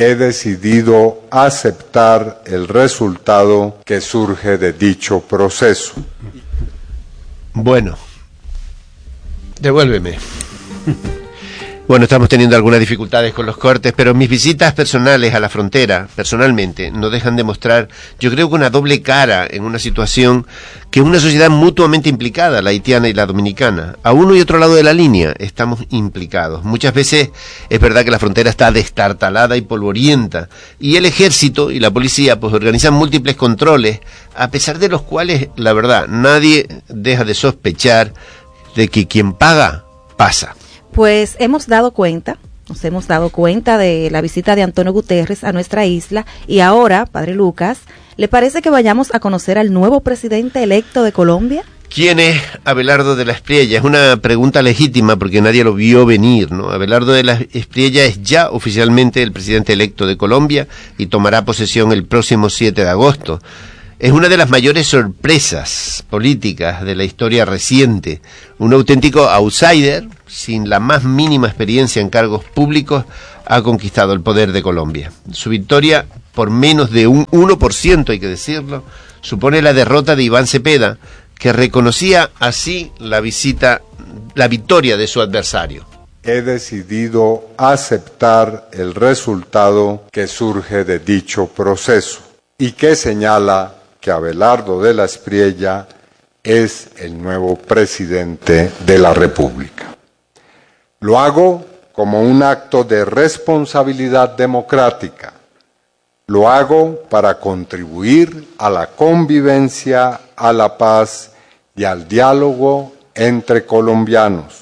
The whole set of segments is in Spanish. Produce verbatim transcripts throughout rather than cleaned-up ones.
he decidido aceptar el resultado que surge de dicho proceso. Bueno, devuélveme. Bueno, estamos teniendo algunas dificultades con los cortes, pero mis visitas personales a la frontera, personalmente, nos dejan de mostrar, yo creo que una doble cara en una situación que es una sociedad mutuamente implicada, la haitiana y la dominicana. A uno y otro lado de la línea estamos implicados. Muchas veces es verdad que la frontera está destartalada y polvorienta, y el ejército y la policía pues organizan múltiples controles, a pesar de los cuales, la verdad, nadie deja de sospechar de que quien paga, pasa. Pues hemos dado cuenta, nos hemos dado cuenta de la visita de Antonio Guterres a nuestra isla y ahora, Padre Lucas, ¿le parece que vayamos a conocer al nuevo presidente electo de Colombia? ¿Quién es Abelardo de la Espriella? Es una pregunta legítima porque nadie lo vio venir, ¿no? Abelardo de la Espriella es ya oficialmente el presidente electo de Colombia y tomará posesión el próximo siete de agosto. Es una de las mayores sorpresas políticas de la historia reciente. Un auténtico outsider, sin la más mínima experiencia en cargos públicos, ha conquistado el poder de Colombia. Su victoria, por menos de un uno por ciento, hay que decirlo, supone la derrota de Iván Cepeda, que reconocía así la visita, la victoria de su adversario. He decidido aceptar el resultado que surge de dicho proceso y que señala que Abelardo de la Espriella es el nuevo presidente de la República. Lo hago como un acto de responsabilidad democrática. Lo hago para contribuir a la convivencia, a la paz y al diálogo entre colombianos.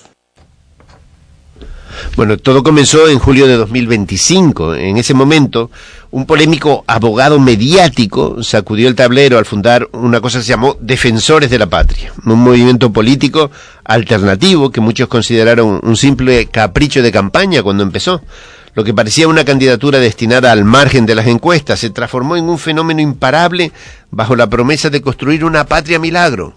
Bueno, todo comenzó en julio de dos mil veinticinco. En ese momento, un polémico abogado mediático sacudió el tablero al fundar una cosa que se llamó Defensores de la Patria, un movimiento político alternativo que muchos consideraron un simple capricho de campaña cuando empezó. Lo que parecía una candidatura destinada al margen de las encuestas se transformó en un fenómeno imparable bajo la promesa de construir una patria milagro.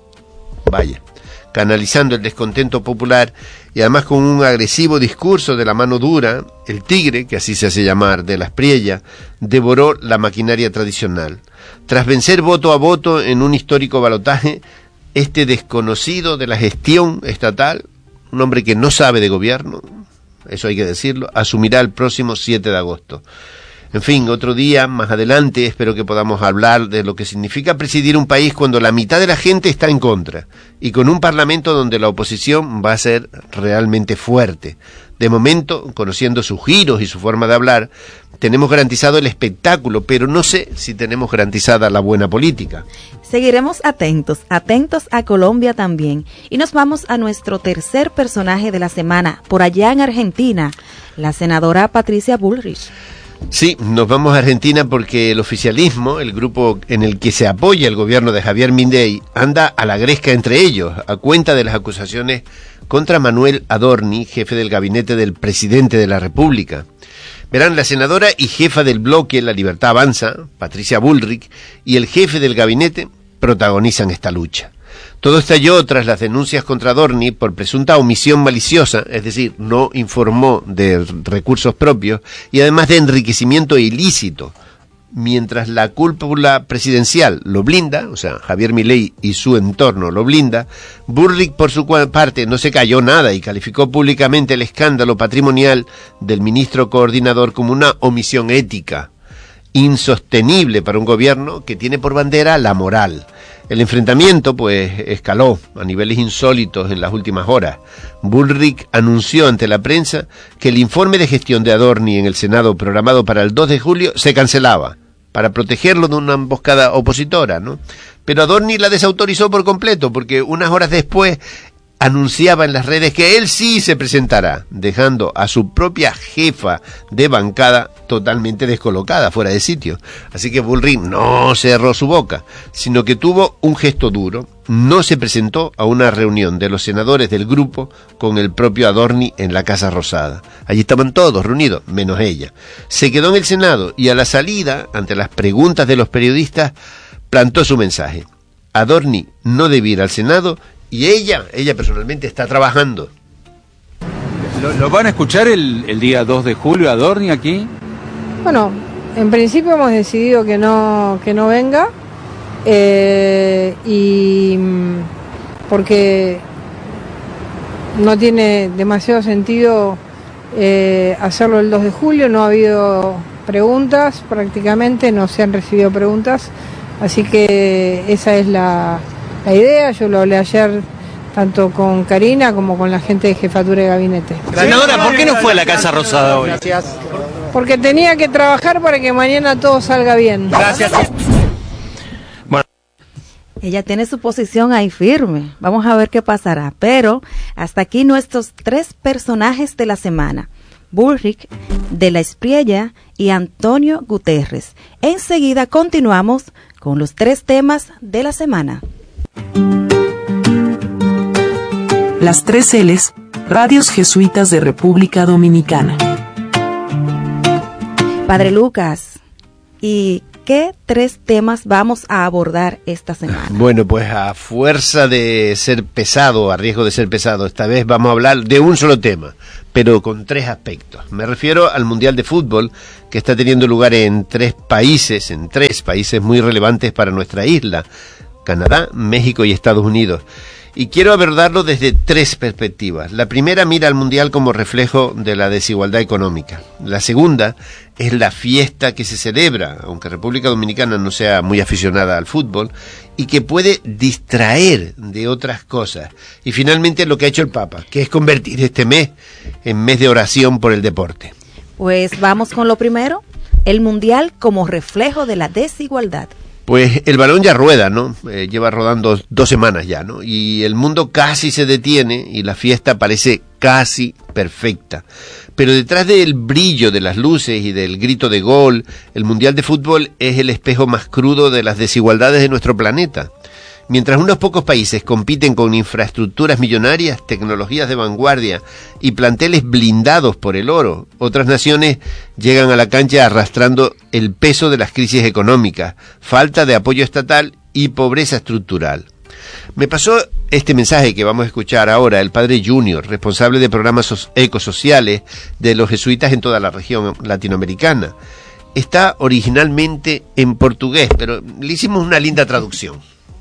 Vaya, canalizando el descontento popular y además con un agresivo discurso de la mano dura, el tigre, que así se hace llamar, de la Espriella, devoró la maquinaria tradicional. Tras vencer voto a voto en un histórico balotaje, este desconocido de la gestión estatal, un hombre que no sabe de gobierno, eso hay que decirlo, asumirá el próximo siete de agosto. En fin, otro día, más adelante, espero que podamos hablar de lo que significa presidir un país cuando la mitad de la gente está en contra, y con un parlamento donde la oposición va a ser realmente fuerte. De momento, conociendo sus giros y su forma de hablar, tenemos garantizado el espectáculo, pero no sé si tenemos garantizada la buena política. Seguiremos atentos, atentos a Colombia también. Y nos vamos a nuestro tercer personaje de la semana, por allá en Argentina, la senadora Patricia Bullrich. Sí, nos vamos a Argentina porque el oficialismo, el grupo en el que se apoya el gobierno de Javier Milei, anda a la gresca entre ellos, a cuenta de las acusaciones contra Manuel Adorni, jefe del gabinete del presidente de la República. Verán, la senadora y jefa del bloque La Libertad Avanza, Patricia Bullrich, y el jefe del gabinete protagonizan esta lucha. Todo estalló tras las denuncias contra Adorni por presunta omisión maliciosa, es decir, no informó de recursos propios, y además de enriquecimiento ilícito. Mientras la cúpula presidencial lo blinda, o sea, Javier Milei y su entorno lo blinda, Bullrich por su parte no se cayó nada y calificó públicamente el escándalo patrimonial del ministro coordinador como una omisión ética, insostenible para un gobierno que tiene por bandera la moral. El enfrentamiento, pues, escaló a niveles insólitos en las últimas horas. Bullrich anunció ante la prensa que el informe de gestión de Adorni en el Senado programado para el dos de julio se cancelaba, para protegerlo de una emboscada opositora, ¿no? Pero Adorni la desautorizó por completo, porque unas horas después anunciaba en las redes que él sí se presentará, dejando a su propia jefa de bancada totalmente descolocada, fuera de sitio. Así que Bullrich no cerró su boca, sino que tuvo un gesto duro. No se presentó a una reunión de los senadores del grupo con el propio Adorni en la Casa Rosada. Allí estaban todos reunidos, menos ella. Se quedó en el Senado y a la salida, ante las preguntas de los periodistas, plantó su mensaje. Adorni no debía ir al Senado y ella, ella personalmente está trabajando. ¿Lo, lo van a escuchar el, el día dos de julio Adorni aquí? Bueno, en principio hemos decidido que no, que no venga, eh, y porque no tiene demasiado sentido eh, hacerlo el dos de julio, no ha habido preguntas, prácticamente no se han recibido preguntas, así que esa es la, la idea. Yo lo hablé ayer tanto con Karina como con la gente de Jefatura de Gabinete. Senadora, ¿por qué no fue a la Casa Rosada hoy? Gracias. Porque tenía que trabajar para que mañana todo salga bien. Gracias. Bueno. Ella tiene su posición ahí firme. Vamos a ver qué pasará. Pero hasta aquí nuestros tres personajes de la semana: Bullrich, de la Espriella y Antonio Guterres. Enseguida continuamos con los tres temas de la semana. Las tres L's, Radios Jesuitas de República Dominicana. Padre Lucas, ¿y qué tres temas vamos a abordar esta semana? Bueno, pues a fuerza de ser pesado, a riesgo de ser pesado, esta vez vamos a hablar de un solo tema, pero con tres aspectos. Me refiero al Mundial de Fútbol, que está teniendo lugar en tres países, en tres países muy relevantes para nuestra isla: Canadá, México y Estados Unidos. Y quiero abordarlo desde tres perspectivas. La primera mira al Mundial como reflejo de la desigualdad económica. La segunda es la fiesta que se celebra, aunque República Dominicana no sea muy aficionada al fútbol, y que puede distraer de otras cosas. Y finalmente lo que ha hecho el Papa, que es convertir este mes en mes de oración por el deporte. Pues vamos con lo primero, el Mundial como reflejo de la desigualdad. Pues el balón ya rueda, ¿no? Eh, lleva rodando dos semanas ya, ¿no? Y el mundo casi se detiene y la fiesta parece casi perfecta. Pero detrás del brillo de las luces y del grito de gol, el Mundial de Fútbol es el espejo más crudo de las desigualdades de nuestro planeta. Mientras unos pocos países compiten con infraestructuras millonarias, tecnologías de vanguardia y planteles blindados por el oro, otras naciones llegan a la cancha arrastrando el peso de las crisis económicas, falta de apoyo estatal y pobreza estructural. Me pasó este mensaje que vamos a escuchar ahora el padre Junior, responsable de programas ecosociales de los jesuitas en toda la región latinoamericana. Está originalmente en portugués, pero le hicimos una linda traducción.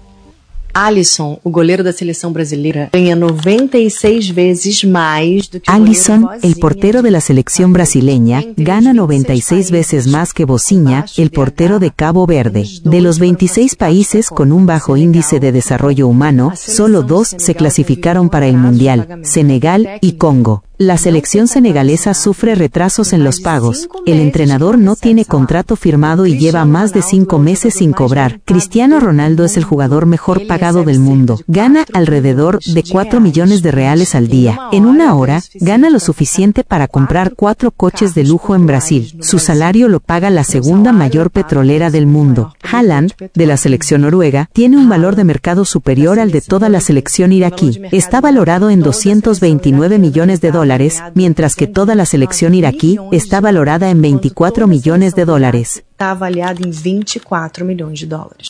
Alisson, o goleiro da seleção brasileira, ganha noventa y seis veces más do que Alisson, el portero de la selección brasileña, gana noventa y seis veces más que Bocinha, el portero de Cabo Verde. De los veintiséis países con un bajo índice de desarrollo humano, solo dos se clasificaron para el Mundial: Senegal y Congo. La selección senegalesa sufre retrasos en los pagos. El entrenador no tiene contrato firmado y lleva más de cinco meses sin cobrar. Cristiano Ronaldo es el jugador mejor pagado del mundo. Gana alrededor de cuatro millones de reales al día. En una hora, gana lo suficiente para comprar cuatro coches de lujo en Brasil. Su salario lo paga la segunda mayor petrolera del mundo. Haaland, de la selección noruega, tiene un valor de mercado superior al de toda la selección iraquí. Está valorado en doscientos veintinueve millones de dólares. Mientras que toda la selección iraquí está valorada en veinticuatro millones de dólares. Está avaliada en veinticuatro millones de dólares.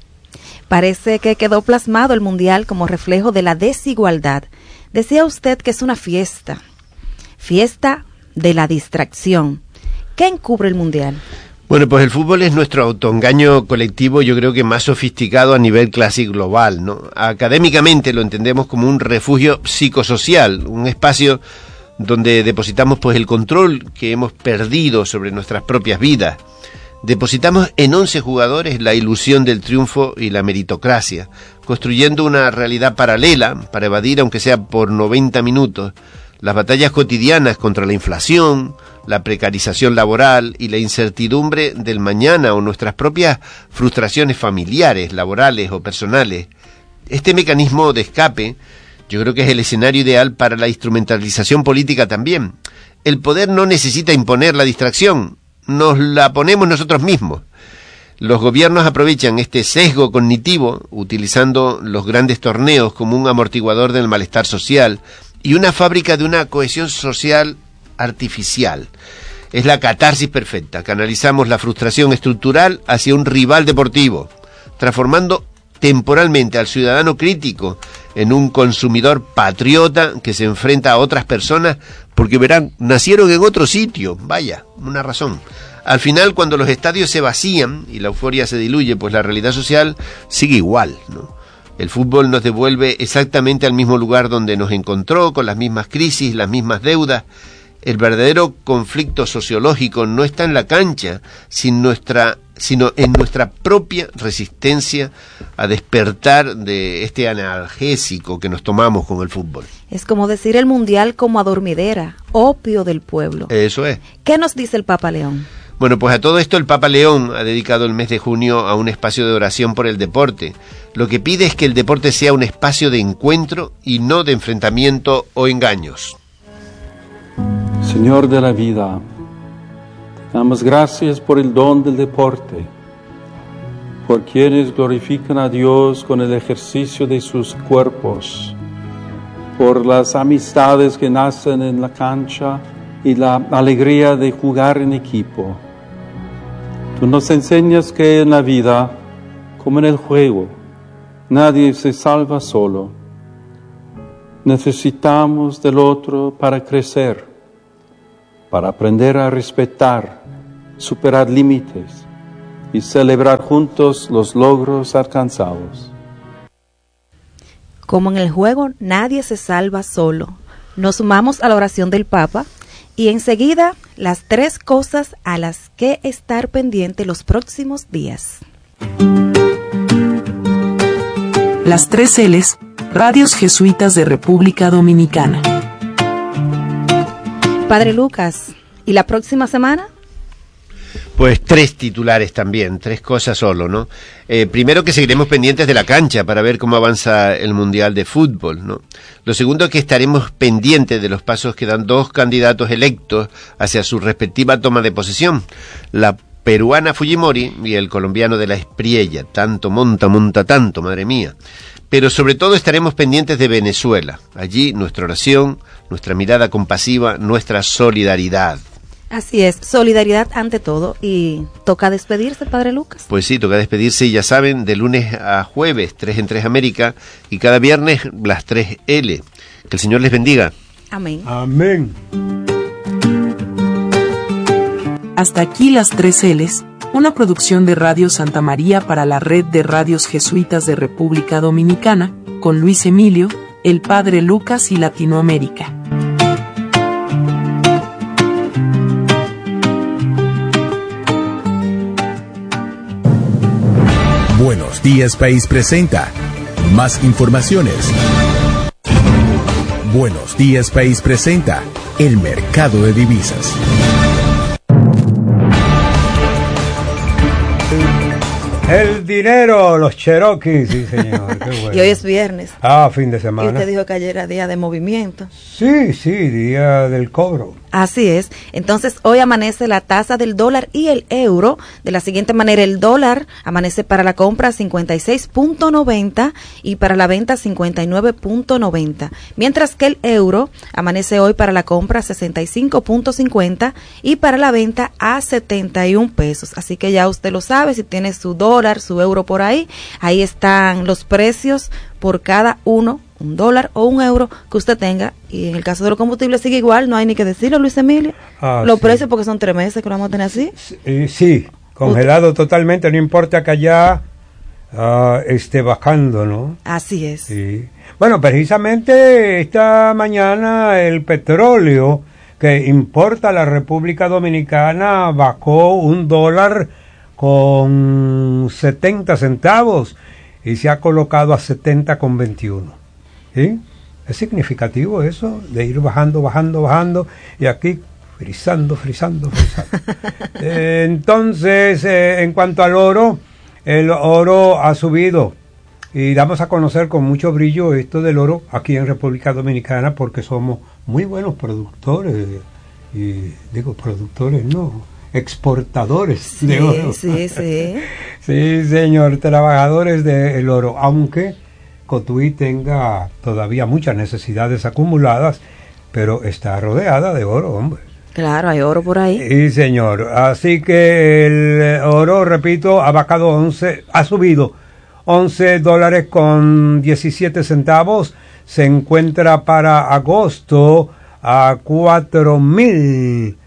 Parece que quedó plasmado el Mundial como reflejo de la desigualdad. Decía usted que es una fiesta, fiesta de la distracción. ¿Qué encubre el Mundial? Bueno, pues el fútbol es nuestro autoengaño colectivo, yo creo que más sofisticado a nivel clásico global, ¿no? Académicamente lo entendemos como un refugio psicosocial, un espacio donde depositamos pues el control que hemos perdido sobre nuestras propias vidas. Depositamos en once jugadores la ilusión del triunfo y la meritocracia, construyendo una realidad paralela para evadir, aunque sea por noventa minutos, las batallas cotidianas contra la inflación, la precarización laboral y la incertidumbre del mañana o nuestras propias frustraciones familiares, laborales o personales. Este mecanismo de escape yo creo que es el escenario ideal para la instrumentalización política también. El poder no necesita imponer la distracción, nos la ponemos nosotros mismos. Los gobiernos aprovechan este sesgo cognitivo utilizando los grandes torneos como un amortiguador del malestar social y una fábrica de una cohesión social artificial. Es la catarsis perfecta. Canalizamos la frustración estructural hacia un rival deportivo, transformando temporalmente al ciudadano crítico en un consumidor patriota que se enfrenta a otras personas porque verán, nacieron en otro sitio. Vaya, una razón. Al final, cuando los estadios se vacían y la euforia se diluye, pues la realidad social sigue igual, ¿no? El fútbol nos devuelve exactamente al mismo lugar donde nos encontró, con las mismas crisis, las mismas deudas. El verdadero conflicto sociológico no está en la cancha, sin nuestra, sino en nuestra propia resistencia a despertar de este analgésico que nos tomamos con el fútbol. Es como decir el mundial como adormidera, opio del pueblo. Eso es. ¿Qué nos dice el Papa León? Bueno, pues a todo esto el Papa León ha dedicado el mes de junio a un espacio de oración por el deporte. Lo que pide es que el deporte sea un espacio de encuentro y no de enfrentamiento o engaños. Señor de la vida, te damos gracias por el don del deporte, por quienes glorifican a Dios con el ejercicio de sus cuerpos, por las amistades que nacen en la cancha y la alegría de jugar en equipo. Tú nos enseñas que en la vida, como en el juego, nadie se salva solo. Necesitamos del otro para crecer, para aprender a respetar, superar límites y celebrar juntos los logros alcanzados. Como en el juego, nadie se salva solo. Nos sumamos a la oración del Papa y enseguida las tres cosas a las que estar pendiente los próximos días. Las tres L's, Radios Jesuitas de República Dominicana. Padre Lucas, ¿y la próxima semana? Pues tres titulares también, tres cosas solo, ¿no? Eh, primero que seguiremos pendientes de la cancha para ver cómo avanza el Mundial de Fútbol, ¿no? Lo segundo que estaremos pendientes de los pasos que dan dos candidatos electos hacia su respectiva toma de posesión, la peruana Fujimori y el colombiano de la Espriella. Tanto monta, monta tanto, madre mía. Pero sobre todo estaremos pendientes de Venezuela. Allí nuestra oración, nuestra mirada compasiva, nuestra solidaridad. Así es, solidaridad ante todo. Y toca despedirse, Padre Lucas. Pues sí, toca despedirse y ya saben, de lunes a jueves, tres en tres América, y cada viernes las tres L. Que el Señor les bendiga. Amén. Amén. Hasta aquí las tres L's, una producción de Radio Santa María para la Red de Radios Jesuitas de República Dominicana, con Luis Emilio, el Padre Lucas y Latinoamérica. Buenos Días País presenta más informaciones. Buenos Días País presenta el mercado de divisas. El dinero, los Cherokees, sí señor, qué bueno. Y hoy es viernes. Ah, fin de semana. Y usted dijo que ayer era día de movimiento. Sí, sí, día del cobro. Así es. Entonces, hoy amanece la tasa del dólar y el euro de la siguiente manera. El dólar amanece para la compra cincuenta y seis punto noventa y para la venta cincuenta y nueve punto noventa. Mientras que el euro amanece hoy para la compra sesenta y cinco punto cincuenta y para la venta a setenta y un pesos. Así que ya usted lo sabe, si tiene su dólar, su euro por ahí, ahí están los precios por cada uno, un dólar o un euro que usted tenga. Y en el caso de los combustibles sigue igual, no hay ni que decirlo, Luis Emilio. Ah, los sí. precios, porque son tres meses que lo vamos a tener así. Sí, sí, congelado usted... totalmente, no importa que allá uh, esté bajando, ¿no? Así es. Sí. Bueno, precisamente esta mañana el petróleo que importa la República Dominicana bajó un dólar con setenta centavos y se ha colocado a setenta con veintiuno. ¿Sí? Es significativo eso, de ir bajando, bajando, bajando, y aquí frizando, frizando, frizando. eh, entonces, eh, en cuanto al oro, el oro ha subido, y damos a conocer con mucho brillo esto del oro aquí en República Dominicana, porque somos muy buenos productores, y digo productores, no, exportadores sí, de oro. Sí, sí. Sí, señor, trabajadores del oro, aunque Cotuí tenga todavía muchas necesidades acumuladas, pero está rodeada de oro, hombre. Claro, hay oro por ahí. Sí, señor. Así que el oro, repito, ha bajado once, ha subido once dólares con diecisiete centavos. Se encuentra para agosto a cuatro mil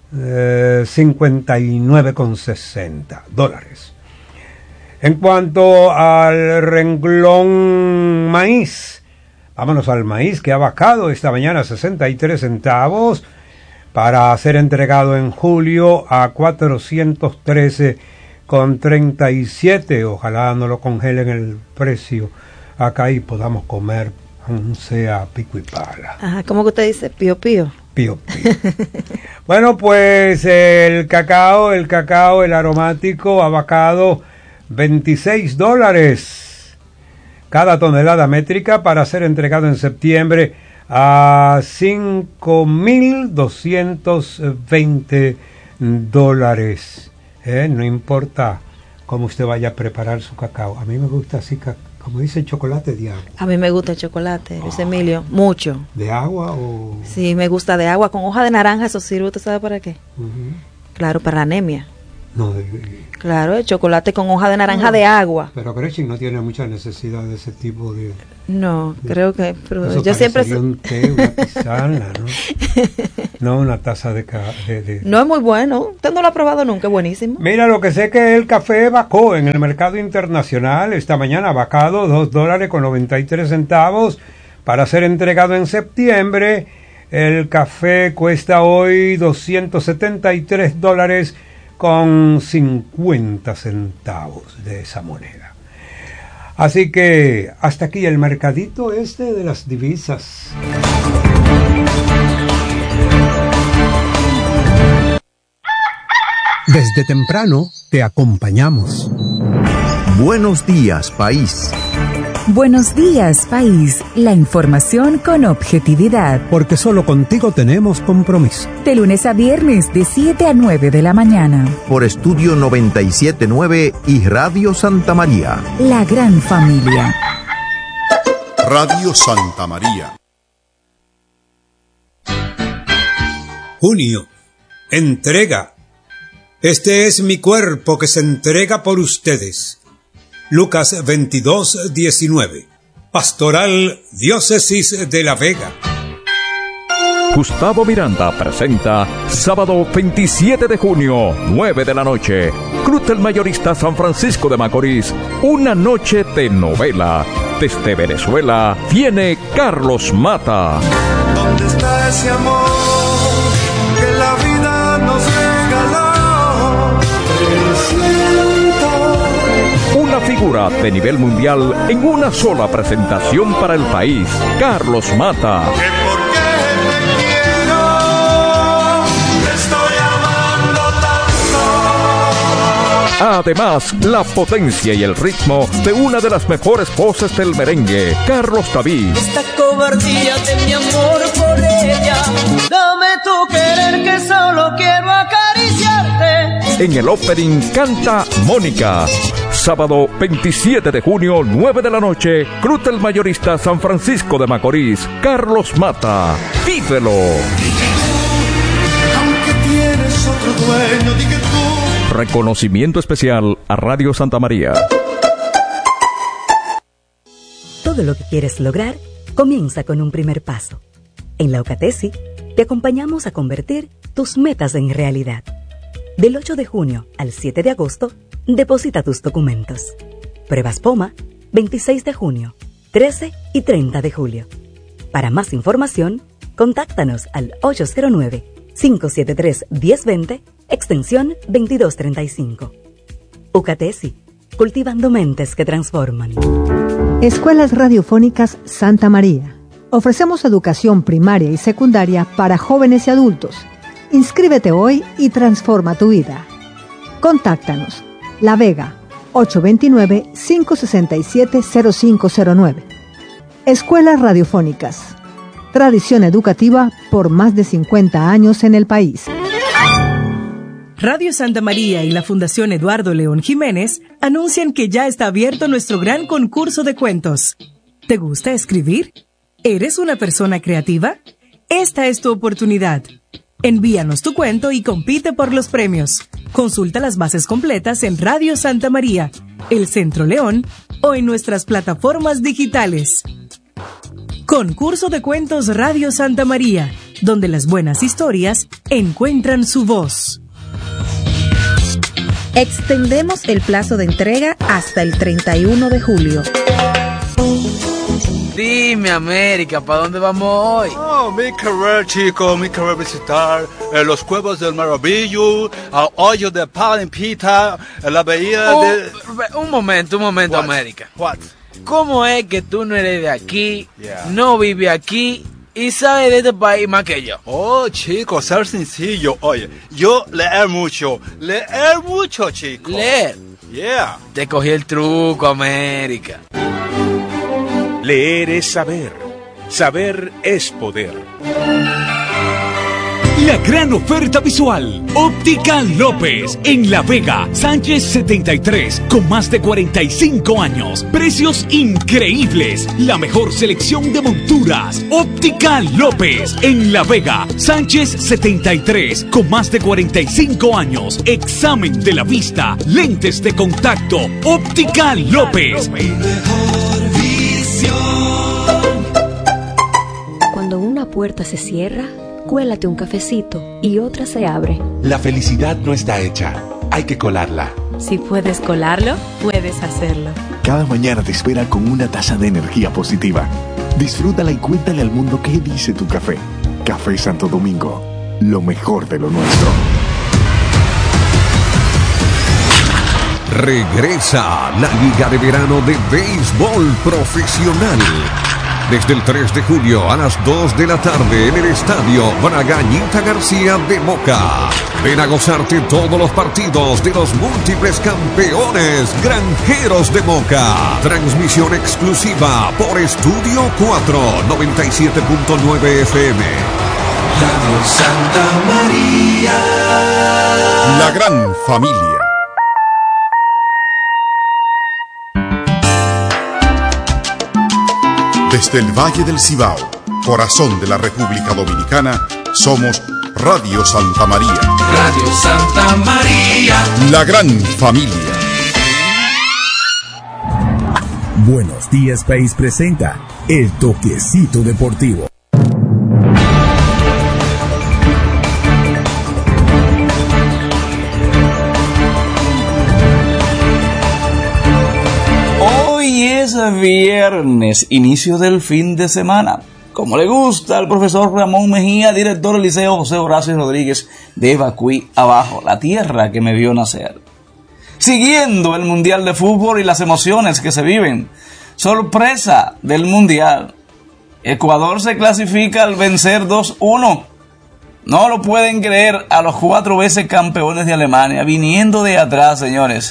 eh, cincuenta y nueve con sesenta dólares. En cuanto al renglón maíz, vámonos al maíz que ha bajado esta mañana sesenta y tres centavos para ser entregado en julio a cuatrocientos trece con treinta y siete. Ojalá no lo congelen el precio acá y podamos comer un sea pico y pala. Ajá, ¿cómo que usted dice? Pío pío. Pío pío. Bueno, pues el cacao, el cacao, el aromático ha bajado veintiséis dólares cada tonelada métrica para ser entregado en septiembre a cinco mil doscientos veinte dólares. ¿Eh? No importa cómo usted vaya a preparar su cacao. A mí me gusta así, como dice, chocolate de agua. A mí me gusta el chocolate, Luis Emilio, mucho. ¿De agua o...? Sí, me gusta de agua, con hoja de naranja, eso sirve, ¿usted sabe para qué? Uh-huh. Claro, para la anemia. No, de, de, claro, el chocolate con hoja de naranja no, de agua. Pero Gretchen no tiene mucha necesidad de ese tipo de... No, de, creo que... Pero eso yo siempre... un té, una tisana, ¿no? No una taza de, de, de... No es muy bueno, usted no lo ha probado nunca, es buenísimo. Mira, lo que sé que el café bajó en el mercado internacional. Esta mañana ha bajado dos dólares con noventa y tres centavos para ser entregado en septiembre. El café cuesta hoy doscientos setenta y tres dólares con cincuenta centavos de esa moneda. Así que hasta aquí el mercadito este de las divisas. Desde temprano te acompañamos. Buenos días, país. Buenos días, país. La información con objetividad. Porque solo contigo tenemos compromiso. De lunes a viernes, de siete a nueve de la mañana. Por Estudio noventa y siete punto nueve y Radio Santa María. La gran familia. Radio Santa María. Junio. Entrega. Este es mi cuerpo que se entrega por ustedes. Lucas veintidós, diecinueve. Pastoral Diócesis de La Vega. Gustavo Miranda presenta sábado veintisiete de junio, nueve de la noche. Cruz del Mayorista San Francisco de Macorís. Una noche de novela. Desde Venezuela viene Carlos Mata. ¿Dónde está ese amor que la vida nos regaló? Una figura de nivel mundial en una sola presentación para el país. Carlos Mata. Que porque te quiero, te estoy amando tanto. Además, la potencia y el ritmo de una de las mejores voces del merengue, Carlos David. Esta cobardía de mi amor por ella, dame tu querer que solo quiero acariciarte. En el opening canta Mónica. Sábado veintisiete de junio, nueve de la noche, Cruz del Mayorista San Francisco de Macorís. Carlos Mata. Vívelo. Aunque tienes otro dueño, di que tú. Reconocimiento especial a Radio Santa María. Todo lo que quieres lograr comienza con un primer paso. En la UCATESI te acompañamos a convertir tus metas en realidad. Del ocho de junio al siete de agosto, deposita tus documentos. Pruebas POMA, veintiséis de junio, trece y treinta de julio. Para más información, contáctanos al ocho cero nueve, cinco siete tres, uno cero dos cero, extensión veintidós treinta y cinco. UCATESI, cultivando mentes que transforman. Escuelas Radiofónicas Santa María. Ofrecemos educación primaria y secundaria para jóvenes y adultos. Inscríbete hoy y transforma tu vida. Contáctanos. La Vega, ocho dos nueve, cinco seis siete, cero cinco cero nueve. Escuelas Radiofónicas. Tradición educativa por más de cincuenta años en el país. Radio Santa María y la Fundación Eduardo León Jiménez anuncian que ya está abierto nuestro gran concurso de cuentos. ¿Te gusta escribir? ¿Eres una persona creativa? Esta es tu oportunidad. Envíanos tu cuento y compite por los premios. Consulta las bases completas en Radio Santa María, El Centro León o en nuestras plataformas digitales. Concurso de Cuentos Radio Santa María. donde las buenas historias encuentran su voz. Extendemos el plazo de entrega hasta el treinta y uno de julio. Dime, América, ¿para dónde vamos hoy? Oh, mi querer, chico, mi querer visitar eh, los Cuevos del Maravillo, el hoyo de Palimpita, la bahía oh, de... Un momento, un momento, What? América. What? ¿Cómo es que tú no eres de aquí, Yeah. no vives aquí y sabes de este país más que yo? Oh, chico, ser sencillo. Oye, yo leer mucho, leer mucho, chico. Leer. Yeah. Te cogí el truco, América. Leer es saber. Saber es poder. La gran oferta visual. Óptica López. En La Vega, Sánchez setenta y tres. Con más de cuarenta y cinco años. Precios increíbles. La mejor selección de monturas. Óptica López. En La Vega, Sánchez setenta y tres. Con más de cuarenta y cinco años. Examen de la vista. Lentes de contacto. Óptica López. Cuando una puerta se cierra, cuélate un cafecito y otra se abre. La felicidad no está hecha, hay que colarla. Si puedes colarlo, puedes hacerlo. Cada mañana te espera con una taza de energía positiva. Disfrútala y cuéntale al mundo qué dice tu café. Café Santo Domingo, lo mejor de lo nuestro. Regresa la Liga de Verano de Béisbol Profesional. Desde el tres de julio a las dos de la tarde en el Estadio Bragañita García de Moca. Ven a gozarte todos los partidos de los múltiples campeones Granjeros de Moca. Transmisión exclusiva por Estudio cuatro, noventa y siete punto nueve F M. Radio Santa María. La gran familia. Desde el Valle del Cibao, corazón de la República Dominicana, somos Radio Santa María. Radio Santa María. La gran familia. Buenos Días País presenta El Toquecito Deportivo. Hoy es viernes, inicio del fin de semana. Como le gusta al profesor Ramón Mejía, director del Liceo José Horacio Rodríguez de Bacuí Abajo, la tierra que me vio nacer. Siguiendo el Mundial de Fútbol y las emociones que se viven. Sorpresa del Mundial. Ecuador se clasifica al vencer dos uno. No lo pueden creer, a los cuatro veces campeones de Alemania, viniendo de atrás, señores.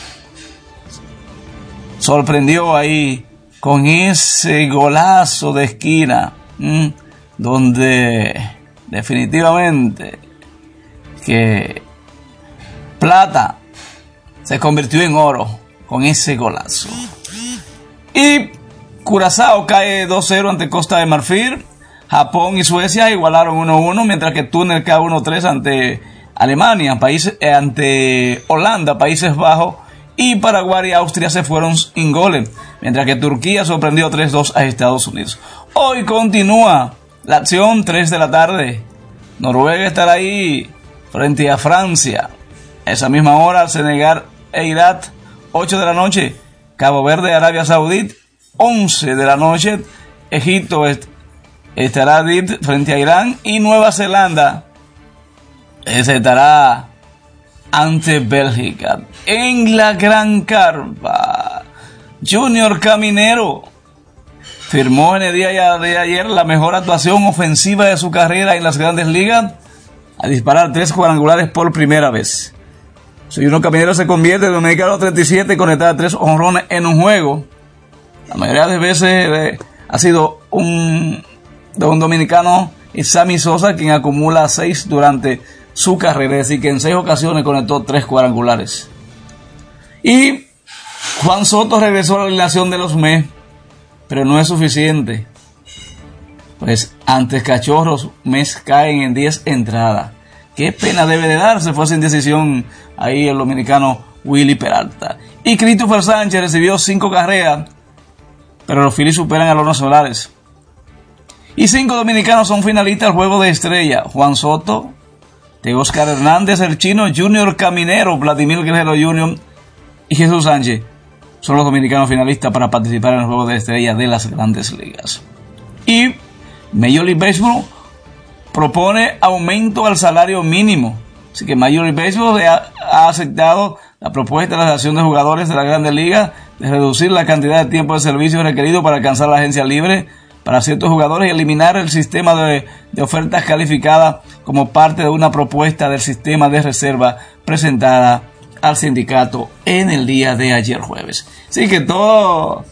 Sorprendió ahí con ese golazo de esquina, ¿m? donde definitivamente que plata se convirtió en oro con ese golazo. Y Curazao cae dos cero ante Costa de Marfil. Japón y Suecia igualaron uno uno, mientras que Túnez cae uno tres ante Alemania, país, eh, ante Holanda, Países Bajos. Y Paraguay y Austria se fueron sin goles, mientras que Turquía sorprendió tres dos a Estados Unidos. Hoy continúa la acción, tres de la tarde. Noruega estará ahí frente a Francia. A esa misma hora, Senegal e Irak, ocho de la noche. Cabo Verde, Arabia Saudita, once de la noche. Egipto est- estará frente a Irán. Y Nueva Zelanda estará ante Bélgica. En la gran carpa, Junior Caminero firmó en el día de ayer la mejor actuación ofensiva de su carrera en las grandes ligas, a disparar tres cuadrangulares por primera vez. Junior Caminero se convierte en dominicano treinta y siete, conectar tres honrones en un juego. La mayoría de veces eh, ha sido un, de un dominicano, Sammy Sosa, quien acumula seis durante su carrera, es decir, que en seis ocasiones conectó tres cuadrangulares. Y Juan Soto regresó a la alineación de los Mets, pero no es suficiente. Pues antes Cachorros, Mets caen en diez entradas. Qué pena debe de darse, fue sin decisión ahí el dominicano Willy Peralta. Y Christopher Sánchez recibió cinco carreras, pero los Phillies superan a los nacionales. Y cinco dominicanos son finalistas del Juego de Estrella. Juan Soto, Teóscar Hernández, el Chino, Junior Caminero, Vladimir Guerrero junior y Jesús Sánchez son los dominicanos finalistas para participar en el Juego de Estrella de las Grandes Ligas. Y Major League Baseball propone aumento al salario mínimo. Así que Major League Baseball ha, ha aceptado la propuesta de la Asociación de Jugadores de la Grandes Ligas de reducir la cantidad de tiempo de servicio requerido para alcanzar la agencia libre para ciertos jugadores y eliminar el sistema de, de ofertas calificadas como parte de una propuesta del sistema de reserva presentada al sindicato en el día de ayer jueves. Así que todas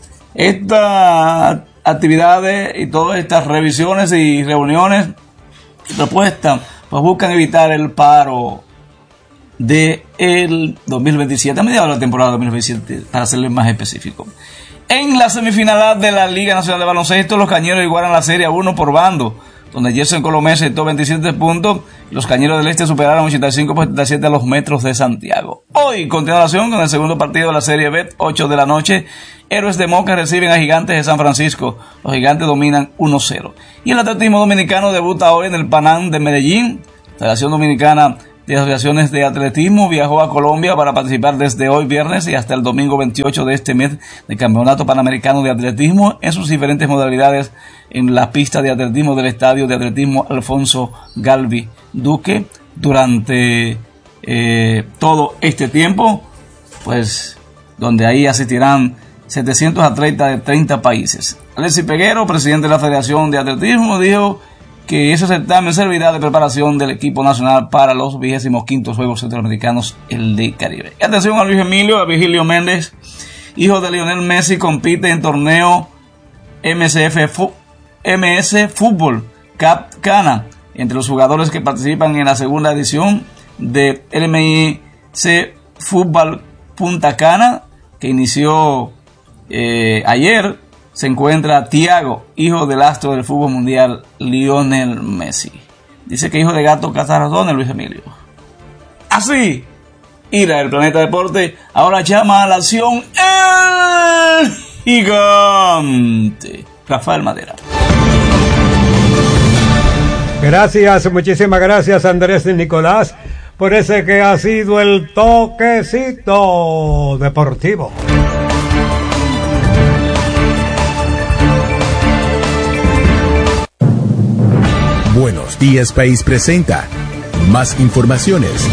estas actividades y todas estas revisiones y reuniones y propuestas pues buscan evitar el paro de el dos mil veintisiete, a mediados de la temporada dos mil veintisiete, para serles más específico. En la semifinal de la Liga Nacional de Baloncesto, los Cañeros igualan la serie a uno por bando, donde Gerson Colomé aceptó veintisiete puntos y los Cañeros del Este superaron ochenta y cinco por setenta y siete a los Metros de Santiago. Hoy, continuación con el segundo partido de la Serie B, ocho de la noche, Héroes de Moca reciben a Gigantes de San Francisco. Los Gigantes dominan uno cero. Y el atletismo dominicano debuta hoy en el Panam de Medellín. La Federación Dominicana de Asociaciones de Atletismo viajó a Colombia para participar desde hoy viernes y hasta el domingo veintiocho de este mes del Campeonato Panamericano de Atletismo en sus diferentes modalidades en la pista de atletismo del Estadio de Atletismo Alfonso Galvi Duque. Durante eh, todo este tiempo, pues donde ahí asistirán setecientos atletas de treinta países. Alexis Peguero, presidente de la Federación de Atletismo, dijo que ese certamen servirá de preparación del equipo nacional para los vigésimo quintos Juegos Centroamericanos el del Caribe. Y atención a Luis Emilio, a Virgilio Méndez, hijo de Lionel Messi, compite en torneo M S F Fu- M S Fútbol Cup Cana, entre los jugadores que participan en la segunda edición de M I C Fútbol Punta Cana, que inició eh, ayer. Se encuentra Thiago, hijo del astro del fútbol mundial, Lionel Messi. Dice que hijo de gato caza ratones, Luis Emilio. Así, Ira, el Planeta Deporte, ahora llama a la acción el gigante Rafael Madera. Gracias, muchísimas gracias, Andrés y Nicolás, por ese que ha sido el toquecito deportivo. Buenos Días País presenta más informaciones.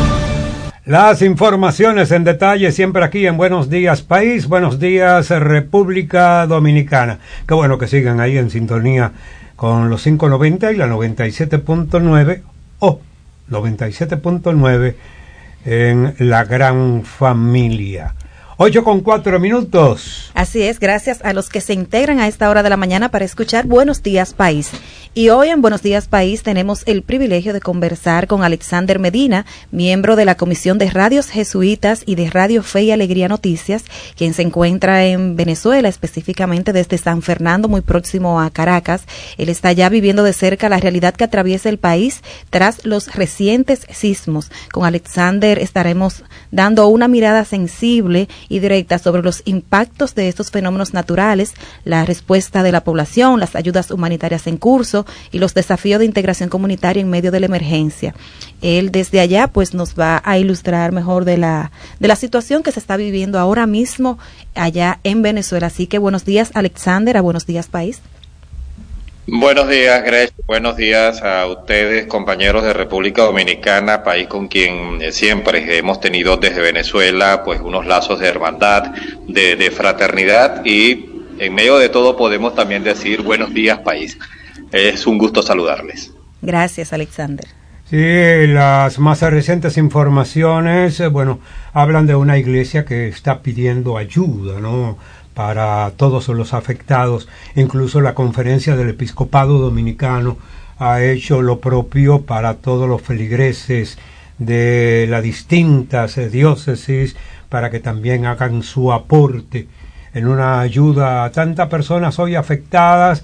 Las informaciones en detalle siempre aquí en Buenos Días País, Buenos Días República Dominicana. Qué bueno que sigan ahí en sintonía con los quinientos noventa y la noventa y siete punto nueve o noventa y siete punto nueve en la gran familia. ocho con cuatro minutos. Así es, gracias a los que se integran a esta hora de la mañana para escuchar Buenos Días País. Y hoy en Buenos Días País tenemos el privilegio de conversar con Alexander Medina, miembro de la Comisión de Radios Jesuitas y de Radio Fe y Alegría Noticias, quien se encuentra en Venezuela, específicamente desde San Fernando, muy próximo a Caracas. Él está ya viviendo de cerca la realidad que atraviesa el país tras los recientes sismos. Con Alexander estaremos dando una mirada sensible y directa sobre los impactos de estos fenómenos naturales, la respuesta de la población, las ayudas humanitarias en curso y los desafíos de integración comunitaria en medio de la emergencia. Él desde allá pues nos va a ilustrar mejor de la de la situación que se está viviendo ahora mismo allá en Venezuela. Así que buenos días, Alexander, a Buenos Días País. Buenos días, Grecia. Buenos días a ustedes, compañeros de República Dominicana, país con quien siempre hemos tenido desde Venezuela pues unos lazos de hermandad, de, de fraternidad, y en medio de todo podemos también decir buenos días, país. Es un gusto saludarles. Gracias, Alexander. Sí, las más recientes informaciones, bueno, hablan de una iglesia que está pidiendo ayuda, ¿no?, para todos los afectados. Incluso la Conferencia del Episcopado Dominicano ha hecho lo propio para todos los feligreses de las distintas diócesis, para que también hagan su aporte en una ayuda a tantas personas hoy afectadas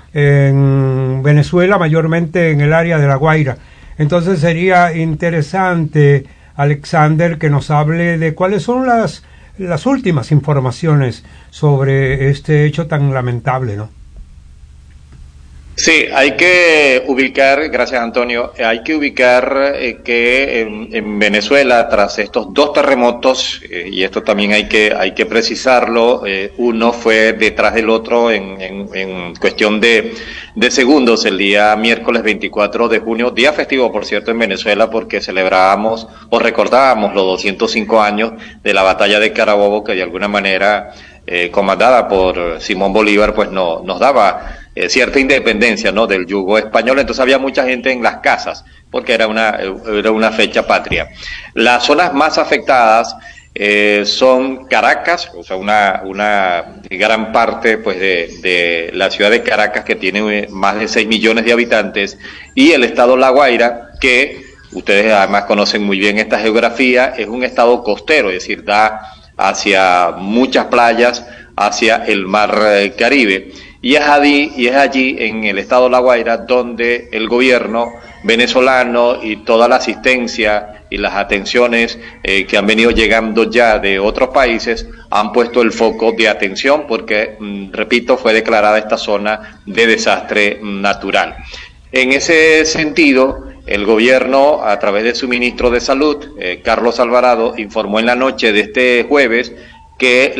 en Venezuela, mayormente en el área de La Guaira. Entonces sería interesante, Alexander, que nos hable de cuáles son las las últimas informaciones sobre este hecho tan lamentable, ¿no? Sí, hay que ubicar, gracias Antonio, hay que ubicar eh, que en, en Venezuela, tras estos dos terremotos, eh, y esto también hay que hay que precisarlo, eh, uno fue detrás del otro en, en, en cuestión de, de segundos, el día miércoles veinticuatro de junio, día festivo por cierto en Venezuela, porque celebrábamos o recordábamos los doscientos cinco años de la batalla de Carabobo, que de alguna manera, eh, comandada por Simón Bolívar, pues no, nos daba Eh, cierta independencia, ¿no?, del yugo español. Entonces había mucha gente en las casas porque era una era una fecha patria. Las zonas más afectadas eh, son Caracas, o sea, una una gran parte pues de, de la ciudad de Caracas, que tiene más de seis millones de habitantes, y el estado La Guaira, que ustedes además conocen muy bien esta geografía, es un estado costero, es decir, da hacia muchas playas, hacia el mar Caribe. Y es allí, y es allí en el estado La Guaira donde el gobierno venezolano y toda la asistencia y las atenciones eh, que han venido llegando ya de otros países han puesto el foco de atención porque, mm, repito, fue declarada esta zona de desastre natural. En ese sentido, el gobierno, a través de su ministro de Salud, eh, Carlos Alvarado, informó en la noche de este jueves que